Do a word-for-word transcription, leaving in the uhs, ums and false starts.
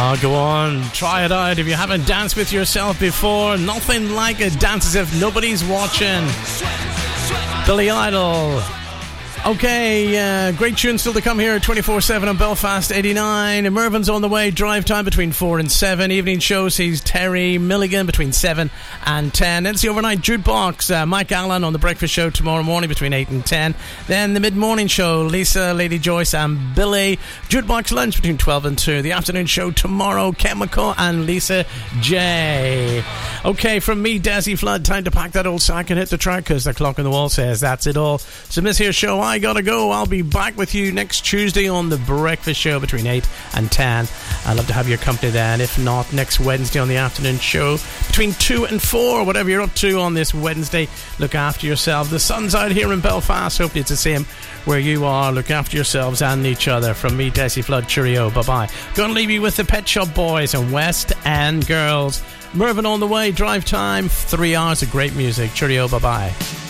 Oh, go on, try it out. If you haven't danced with yourself before, nothing like it. Dance as if nobody's watching. Billy Idol. Okay, uh, great tune still to come here at twenty-four seven on Belfast eighty-nine. Mervin's on the way. Drive time between four and seven. Evening show sees Terry Milligan between seven and ten. Then it's the overnight jukebox. Uh, Mike Allen on the breakfast show tomorrow morning between eight and ten. Then the mid-morning show, Lisa, Lady Joyce and Billy. Jukebox lunch between twelve and two. The afternoon show tomorrow, Chemical and Lisa J. Okay, from me, Desi Flood, time to pack that old sack and hit the track because the clock on the wall says that's it all. So this here show, I gotta go. I'll be back with you next Tuesday on the breakfast show between eight and ten. I'd love to have your company then. If not, next Wednesday on the afternoon show between two and four. Whatever you're up to on this Wednesday, look after yourself. The sun's out here in Belfast. Hopefully it's the same where you are. Look after yourselves and each other. From me, Desi Flood, cheerio, bye bye. Gonna leave you with the Pet Shop Boys and West End Girls. Mervyn on the way. Drive time, three hours of great music. Cheerio, bye bye.